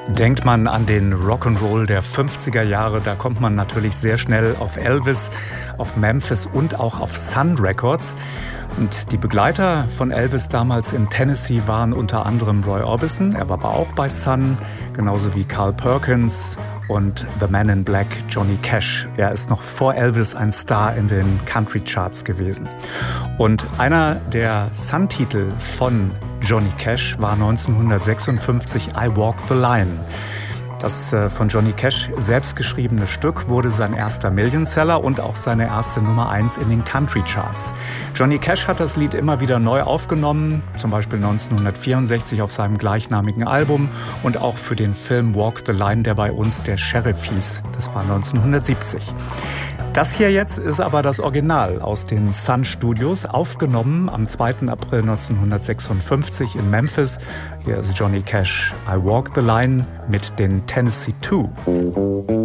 Denkt man an den Rock'n'Roll der 50er Jahre, da kommt man natürlich sehr schnell auf Elvis, auf Memphis und auch auf Sun Records. Und die Begleiter von Elvis damals in Tennessee waren unter anderem Roy Orbison, er war aber auch bei Sun, genauso wie Carl Perkins und The Man in Black, Johnny Cash. Er ist noch vor Elvis ein Star in den Country Charts gewesen. Und einer der Sun-Titel von Johnny Cash war 1956 I Walk the Line. Das von Johnny Cash selbst geschriebene Stück wurde sein erster Millionseller und auch seine erste Nummer 1 in den Country Charts. Johnny Cash hat das Lied immer wieder neu aufgenommen, zum Beispiel 1964 auf seinem gleichnamigen Album und auch für den Film Walk the Line, der bei uns der Sheriff hieß. Das war 1970. Das hier jetzt ist aber das Original aus den Sun Studios, aufgenommen am 2. April 1956 in Memphis. Hier ist Johnny Cash, I Walk the Line mit den Tennessee 2.